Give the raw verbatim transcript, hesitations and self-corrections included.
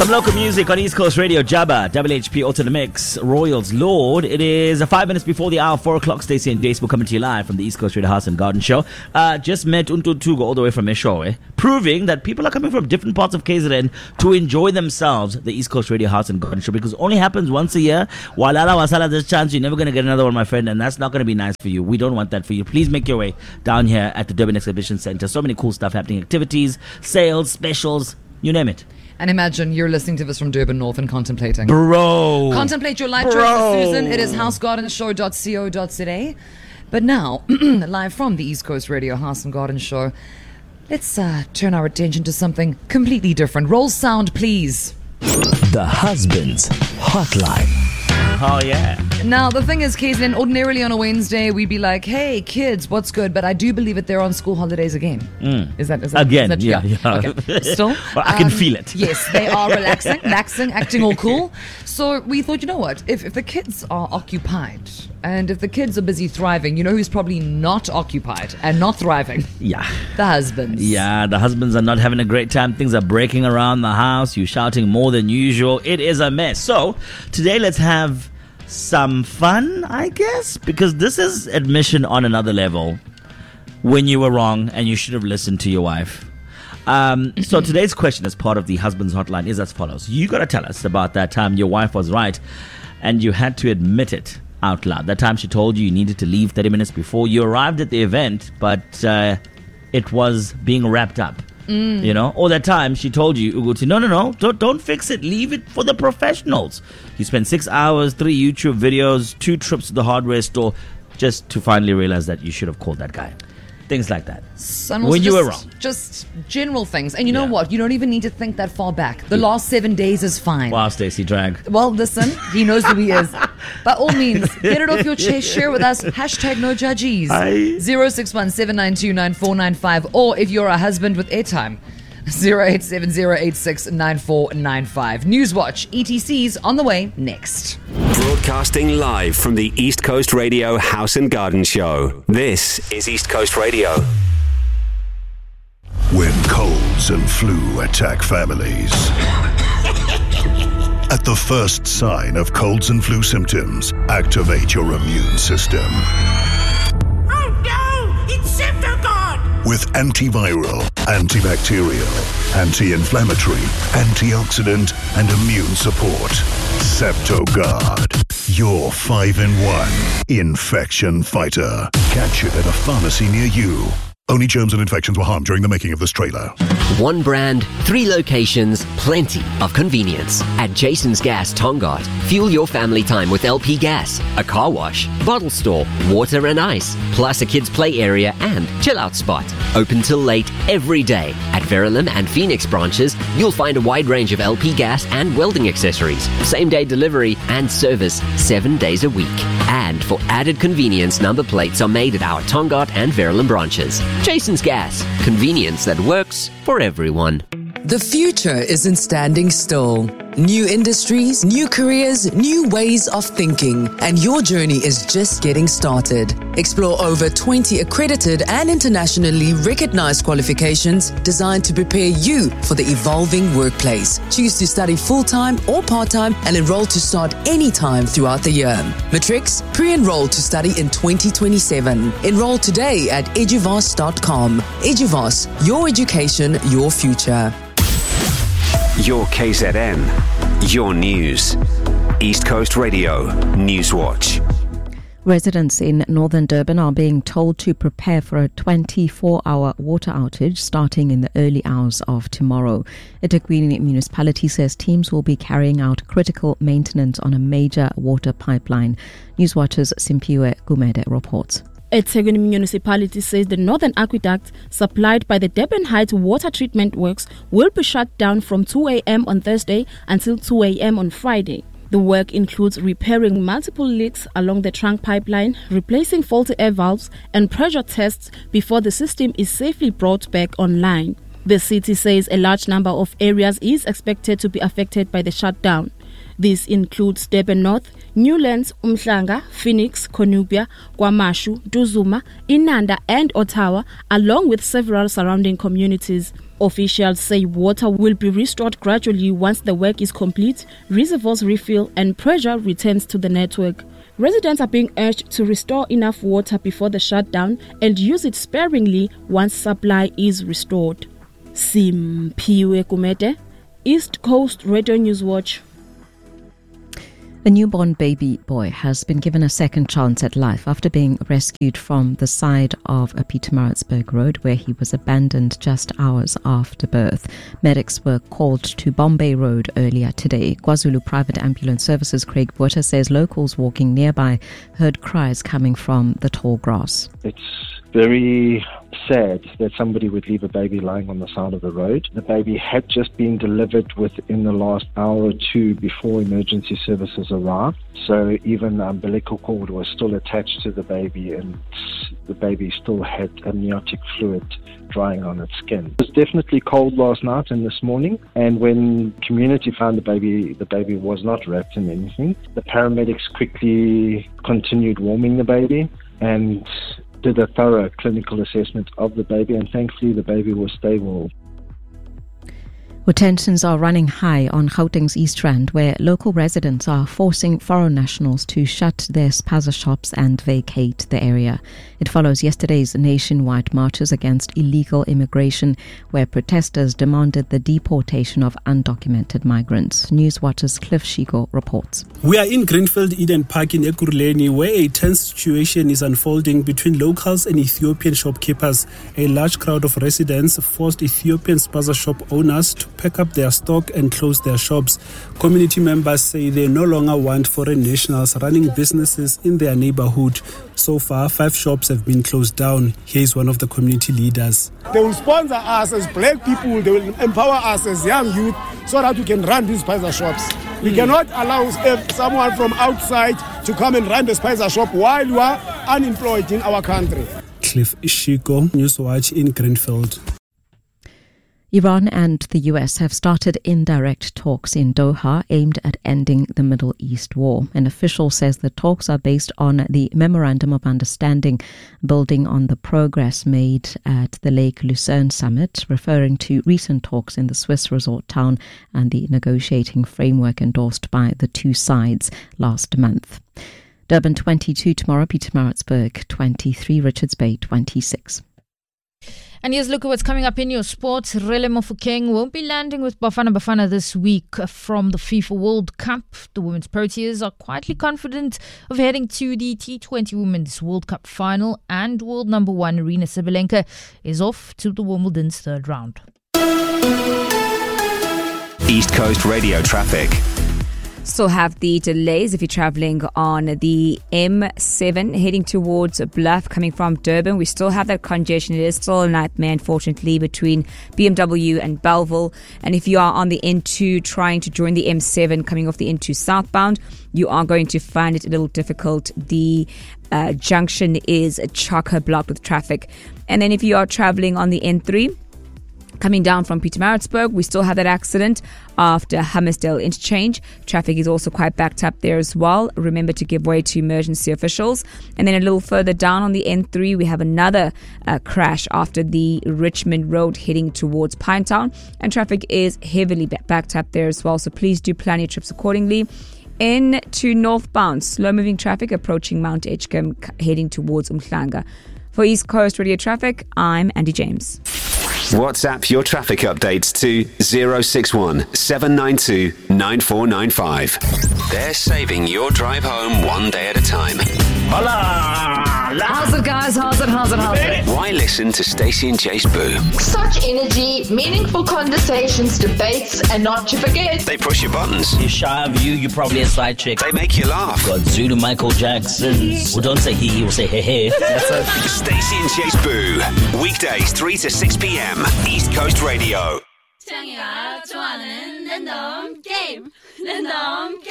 Some local music on East Coast Radio. Jabba, W H P, Alter the Mix, Royals Lord. It is five minutes before the hour, four o'clock. Stacey and Dace will coming to you live from the East Coast Radio House and Garden Show. Uh, just met Untu Tugo all the way from Eshowe, proving that people are coming from different parts of K Z N to enjoy themselves, the East Coast Radio House and Garden Show, because it only happens once a year. Walala wasala, this chance, you're never going to get another one, my friend, and that's not going to be nice for you. We don't want that for you. Please make your way down here at the Durban Exhibition Center. So many cool stuff happening, activities, sales, specials, you name it. And imagine you're listening to this from Durban North and contemplating. Bro. Contemplate your life choice with Susan. It is house garden show dot co dot za. But now, live from the East Coast Radio House and Garden Show, let's uh, turn our attention to something completely different. Roll sound, please. The Husband's Hotline. Oh, yeah. Now, the thing is, K Z N, ordinarily on a Wednesday, we'd be like, hey, kids, what's good? But I do believe that they're on school holidays again. Mm. Is that, is that Again, is that, yeah. yeah. Okay. Still? Well, I can um, feel it. Yes, they are relaxing, relaxing, acting all cool. So we thought, you know what? If, if the kids are occupied and if the kids are busy thriving, you know who's probably not occupied and not thriving? Yeah. The husbands. Yeah, the husbands are not having a great time. Things are breaking around the house. You're shouting more than usual. It is a mess. So today, let's have some fun, I guess, because this is admission on another level when you were wrong and you should have listened to your wife. Um, so today's question as part of the Husband's Hotline is as follows. You got to tell us about that time your wife was right and you had to admit it out loud. That time she told you you needed to leave thirty minutes before you arrived at the event, but uh, it was being wrapped up. Mm. You know, or that time she told you, Uguti, no, no, no, don't, don't fix it. Leave it for the professionals. You spent six hours, three YouTube videos, two trips to the hardware store just to finally realize that you should have called that guy. Things like that. Son, when you just, were wrong. Just general things. And you know Yeah. what? You don't even need to think that far back. The last seven days is fine. Wow, Stacey, drag. Well, listen, he knows who he is. By all means, get it off your chest, share with us. Hashtag no judges. Aye. zero six one seven nine two nine four nine five. Or if you're a husband with airtime, zero eight seven zero eight six nine four nine five. Newswatch, E T Cs on the way next. Broadcasting live from the East Coast Radio House and Garden Show. This is East Coast Radio. When colds and flu attack families. At the first sign of colds and flu symptoms, activate your immune system. Oh no! It's Septogard! With antiviral, antibacterial, anti-inflammatory, antioxidant, and immune support. Septogard. Your five in one infection fighter. Catch it at a pharmacy near you. Only germs and infections were harmed during the making of this trailer. One brand, three locations, plenty of convenience. At Jason's Gas Tongaat, fuel your family time with L P gas, a car wash, bottle store, water and ice, plus a kids' play area and chill-out spot. Open till late every day. At Verulam and Phoenix branches, you'll find a wide range of L P gas and welding accessories, same-day delivery and service seven days a week. And for added convenience, number plates are made at our Tongaat and Verulam branches. Jason's Gas, convenience that works for everyone. The future isn't standing still. New industries, new careers, new ways of thinking, and your journey is just getting started. Explore over twenty accredited and internationally recognized qualifications designed to prepare you for the evolving workplace. Choose to study full-time or part-time and enroll to start anytime throughout the year. Matrix, pre-enroll to study in twenty twenty-seven. Enroll today at eduvos dot com. Eduvos, your education, your future. Your K Z N, your news. East Coast Radio, Newswatch. Residents in northern Durban are being told to prepare for a twenty-four hour water outage starting in the early hours of tomorrow. eThekwini municipality says teams will be carrying out critical maintenance on a major water pipeline. Newswatch's Simpiwe Gumede reports. eThekwini municipality says the northern aqueduct supplied by the Durban Heights Water Treatment Works will be shut down from two a.m. on Thursday until two a.m. on Friday. The work includes repairing multiple leaks along the trunk pipeline, replacing faulty air valves and pressure tests before the system is safely brought back online. The city says a large number of areas is expected to be affected by the shutdown. This includes Durban North, Newlands, Umhlanga, Phoenix, Konubia, KwaMashu, Duzuma, Inanda and Ottawa, along with several surrounding communities. Officials say water will be restored gradually once the work is complete, reservoirs refill and pressure returns to the network. Residents are being urged to restore enough water before the shutdown and use it sparingly once supply is restored. Simphiwe Kumete, East Coast Radio News Watch. A newborn baby boy has been given a second chance at life after being rescued from the side of a Pietermaritzburg road where he was abandoned just hours after birth. Medics were called to Bombay Road earlier today. KwaZulu Private Ambulance Services Craig Botha says locals walking nearby heard cries coming from the tall grass. It's very sad that somebody would leave a baby lying on the side of the road. The baby had just been delivered within the last hour or two before emergency services arrived. So even the umbilical cord was still attached to the baby and the baby still had amniotic fluid drying on its skin. It was definitely cold last night and this morning, and when community found the baby, the baby was not wrapped in anything. The paramedics quickly continued warming the baby and did a thorough clinical assessment of the baby, and thankfully the baby was stable. Well, tensions are running high on Gauteng's East Rand, where local residents are forcing foreign nationals to shut their spaza shops and vacate the area. It follows yesterday's nationwide marches against illegal immigration, where protesters demanded the deportation of undocumented migrants. Newswatch's Cliff Shigo reports. We are in Greenfield Eden Park in Ekurhuleni, where a tense situation is unfolding between locals and Ethiopian shopkeepers. A large crowd of residents forced Ethiopian spaza shop owners to pack up their stock and close their shops. Community members say they no longer want foreign nationals running businesses in their neighborhood. So far, five shops have been closed down. Here is one of the community leaders. They will sponsor us as black people. They will empower us as young youth so that we can run these spaza shops. We mm. cannot allow someone from outside to come and run the spaza shop while we are unemployed in our country. Cliff Ishiko, Newswatch in Greenfield. Iran and the U S have started indirect talks in Doha aimed at ending the Middle East war. An official says the talks are based on the Memorandum of Understanding, building on the progress made at the Lake Lucerne summit, referring to recent talks in the Swiss resort town and the negotiating framework endorsed by the two sides last month. Durban twenty-two tomorrow, Pietermaritzburg twenty-three, Richards Bay twenty-six. And here's a look at what's coming up in your sports. Rele Mofokeng won't be landing with Bafana Bafana this week from the FIFA World Cup. The Women's Proteas are quietly confident of heading to the T twenty Women's World Cup final, and world number one Arina Sabalenka is off to the Wimbledon's third round. East Coast Radio traffic. Still have the delays if you're travelling on the M seven heading towards Bluff coming from Durban. We still have that congestion. It is still a nightmare, unfortunately, between B M W and Bellville. And if you are on the N two trying to join the M seven coming off the N two southbound, you are going to find it a little difficult. The uh, junction is chock-a-block with traffic. And then if you are travelling on the N three, coming down from Pietermaritzburg, we still have that accident after Hammersdale interchange. Traffic is also quite backed up there as well. Remember to give way to emergency officials. And then a little further down on the N three, we have another uh, crash after the Richmond Road heading towards Pinetown. And traffic is heavily backed up there as well. So please do plan your trips accordingly. In to northbound, slow-moving traffic approaching Mount Edgecombe heading towards Umhlanga. For East Coast Radio Traffic, I'm Andy James. WhatsApp your traffic updates to zero six one seven nine two nine four nine five. They're saving your drive home one day at a time. Hola! How's it, guys? How's it? How's it? How's it? Why listen to Stacey and Jace Boo? Such energy, meaningful conversations, debates, and not to forget, They push your buttons. You're shy of you, you're probably a side chick. They make you laugh. Got Zulu Michael Jackson. Well, don't say he, he will say hey hey. That's it. Stacey and Jace Boo. Weekdays three to six p.m. East Coast Radio. Game.